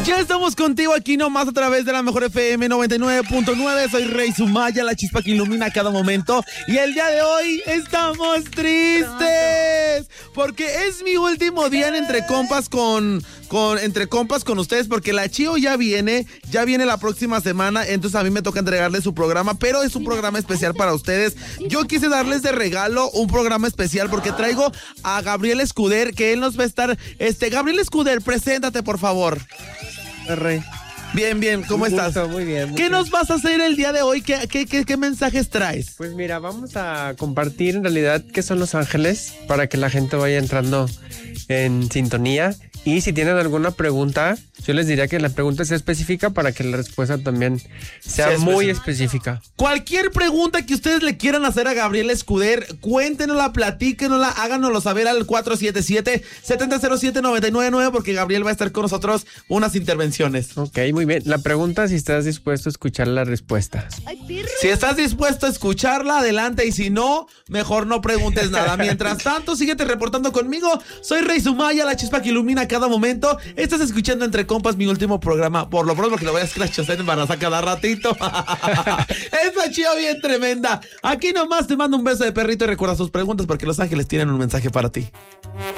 Ya estamos contigo aquí nomás a través de la mejor FM 99.9. Soy Rey Sumaya, la chispa que ilumina cada momento. Y el día de hoy estamos tristes porque es mi último día en Entre Compas con ustedes, porque la Chio ya viene la próxima semana. Entonces a mí me toca entregarles su programa, pero es un programa especial para ustedes. Yo quise darles de regalo un programa especial porque traigo a Gabriel Escuder, que él nos va a estar. Gabriel Escuder, preséntate por favor. Rey. Bien, ¿cómo estás? Muy bien. ¿Qué nos vas a hacer el día de hoy? ¿Qué mensajes traes? Pues mira, vamos a compartir en realidad qué son Los Ángeles para que la gente vaya entrando en sintonía. Y si tienen alguna pregunta, yo les diría que la pregunta sea específica para que la respuesta también sea muy específica. Cualquier pregunta que ustedes le quieran hacer a Gabriel Escuder, cuéntenosla, platíquenosla, háganoslo saber al 477-707-999 porque Gabriel va a estar con nosotros unas intervenciones. Ok, muy bien. La pregunta es si estás dispuesto a escuchar la respuesta. Si estás dispuesto a escucharla, adelante, y si no, mejor no preguntes nada. Mientras tanto, síguete reportando conmigo. Soy Rey Sumaya, la chispa que ilumina cada momento. Estás escuchando Entre Compas, mi último programa, por lo pronto, porque lo voy a escrachar en embarazar cada ratito. Esta chido bien tremenda. Aquí nomás te mando un beso de perrito y recuerda sus preguntas porque Los Ángeles tienen un mensaje para ti.